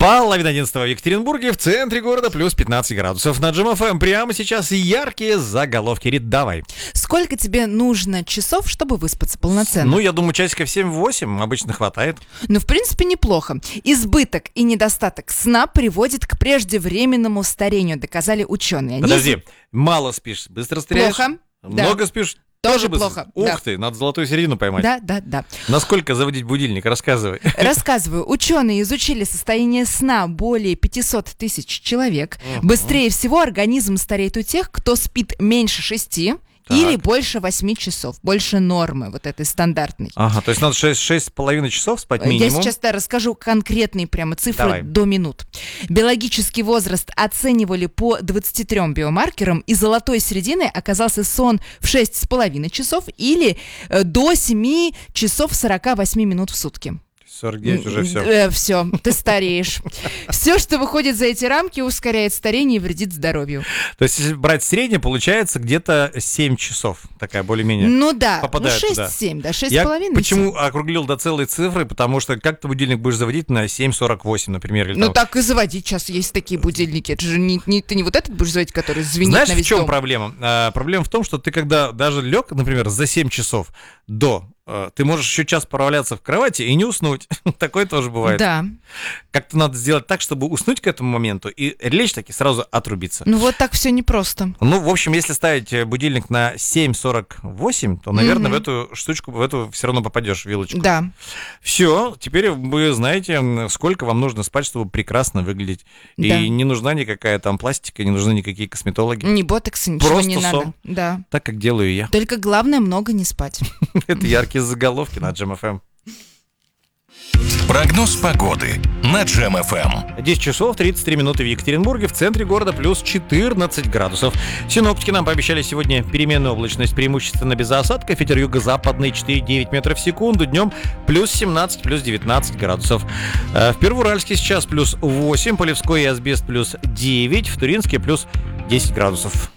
Половина 11 в Екатеринбурге, в центре города плюс 15 градусов. На Джем ФМ прямо сейчас яркие заголовки. Рит, давай. Сколько тебе нужно часов, чтобы выспаться полноценно? Ну, я думаю, часиков 7-8 обычно хватает. Ну, в принципе, неплохо. Избыток и недостаток сна приводит к преждевременному старению, доказали ученые. Подожди, мало спишь, быстро стареешь? Плохо. Много Да. спишь? Тоже быстро. плохо. Ух Да. ты, надо золотую середину поймать. Да. Насколько заводить будильник? Рассказывай. Рассказываю. Ученые изучили состояние сна более 500 тысяч человек. Быстрее всего организм стареет у тех, кто спит меньше 6 или больше 8 часов. Больше нормы вот этой стандартной. Ага, то есть надо 6,5 часов спать минимум? Я сейчас расскажу конкретные прямо цифры. Давай. До минут. Биологический возраст оценивали по 23 биомаркерам, и золотой серединой оказался сон в 6,5 часов или до 7 часов 48 минут в сутки. 49 уже все. Все, ты стареешь. Все, что выходит за эти рамки, ускоряет старение и вредит здоровью. То есть, если брать среднее, получается где-то 7 часов. Такая более-менее. Ну да, попадает туда. 6-7, да, 6,5. Я почему округлил до целой цифры? Потому что как ты будильник будешь заводить на 7:48, например. Или Ну там... так и заводить сейчас есть такие будильники. Это же ты не вот этот будешь заводить, который звенит Знаешь, на в весь чем дом. проблема? Проблема в том, что ты когда даже лег, например, за 7 часов ты можешь еще час проваляться в кровати и не уснуть. Такое тоже бывает. Да. Как-то надо сделать так, чтобы уснуть к этому моменту и лечь таки сразу отрубиться. Ну вот так все непросто. Ну, в общем, если ставить будильник на 7:48, то, наверное, в эту штучку, в эту все равно попадешь, вилочку. Да. Все, теперь вы знаете, сколько вам нужно спать, чтобы прекрасно выглядеть. Да. И не нужна никакая там пластика, не нужны никакие косметологи. Ни ботокса, ничего Просто не надо. сон. Да. Так, как делаю я. Только главное много не спать. Это яркие заголовки на Джем ФМ. Прогноз погоды на Джем ФМ. 10 часов 33 минуты в Екатеринбурге, в центре города плюс 14 градусов. Синоптики нам пообещали сегодня переменную облачность, преимущественно без осадков, ветер юго-западный 4,9 метров в секунду, днем плюс 17, плюс 19 градусов. В Первоуральске сейчас плюс 8, Полевской и Асбест плюс 9, в Туринске плюс 10 градусов.